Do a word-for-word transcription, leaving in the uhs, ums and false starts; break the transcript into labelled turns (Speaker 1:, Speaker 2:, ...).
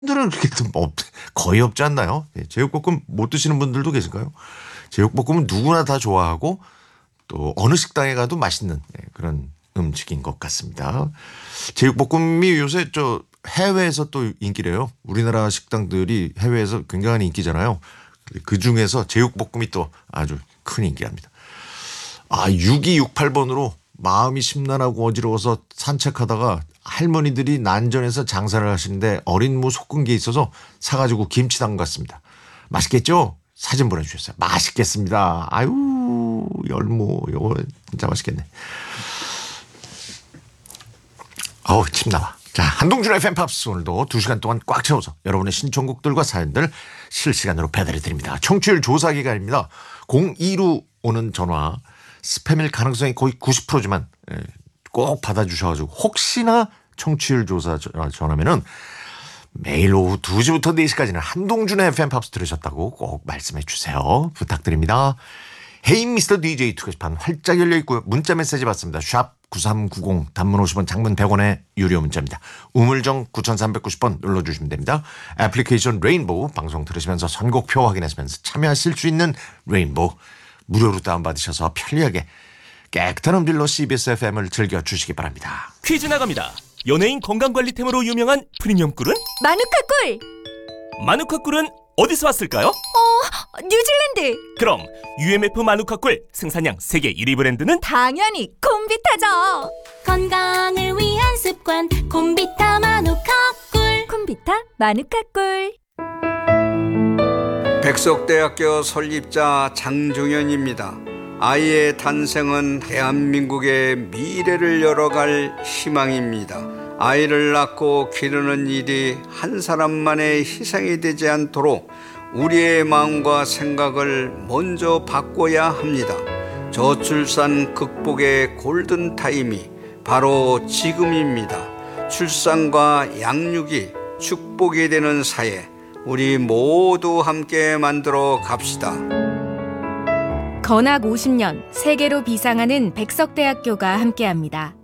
Speaker 1: 분들은 그렇게 없, 거의 없지 않나요? 예, 제육볶음 못 드시는 분들도 계실까요? 제육볶음은 누구나 다 좋아하고 또 어느 식당에 가도 맛있는 예, 그런 음식인 것 같습니다. 제육볶음이 요새 저 해외에서 또 인기래요. 우리나라 식당들이 해외에서 굉장한 인기잖아요. 그 중에서 제육볶음이 또 아주 큰 인기랍니다. 아, 육이육팔 번으로 마음이 심란하고 어지러워서 산책하다가 할머니들이 난전에서 장사를 하시는데 어린 무 볶은 게 있어서 사가지고 김치 담갔습니다. 맛있겠죠? 사진 보내주셨어요. 맛있겠습니다. 아유, 열무, 이거 진짜 맛있겠네. 어우, 침 나와. 자, 한동준의 팬팝스 오늘도 두 시간 동안 꽉 채워서 여러분의 신청곡들과 사연들 실시간으로 배달해 드립니다. 청취율 조사 기간입니다. 공이로 오는 전화 스팸일 가능성이 거의 구십 퍼센트지만 꼭 받아주셔가지고 혹시나 청취율 조사 전화면은 매일 오후 두 시부터 네 시까지는 한동준의 팬팝스 들으셨다고 꼭 말씀해 주세요. 부탁드립니다. 헤이 미스터 디제이 투게시판 활짝 열려 있고요. 문자 메시지 받습니다. 샵 구삼구공 단문 오십 원 장문 백 원의 유료 문자입니다. 우물정 구삼구공 번 눌러주시면 됩니다. 애플리케이션 레인보우 방송 들으시면서 선곡표 확인하시면서 참여하실 수 있는 레인보우 무료로 다운받으셔서 편리하게 깨끗한 음질로 씨비에스 에프엠을 즐겨주시기 바랍니다.
Speaker 2: 퀴즈 나갑니다. 연예인 건강관리템으로 유명한 프리미엄 꿀은?
Speaker 3: 마누카 꿀!
Speaker 2: 마누카 꿀은 어디서 왔을까요?
Speaker 3: 어, 뉴질랜드!
Speaker 2: 그럼 유엠에프 마누카 꿀 생산량 세계 일 위 브랜드는?
Speaker 3: 당연히 콤비타죠!
Speaker 4: 건강을 위한 습관 콤비타 마누카 꿀.
Speaker 3: 콤비타 마누카 꿀.
Speaker 5: 백석대학교 설립자 장중현입니다. 아이의 탄생은 대한민국의 미래를 열어갈 희망입니다. 아이를 낳고 기르는 일이 한 사람만의 희생이 되지 않도록 우리의 마음과 생각을 먼저 바꿔야 합니다. 저출산 극복의 골든타임이 바로 지금입니다. 출산과 양육이 축복이 되는 사회, 우리 모두 함께 만들어 갑시다.
Speaker 6: 건학 오십 년 세계로 비상하는 백석대학교가 함께합니다.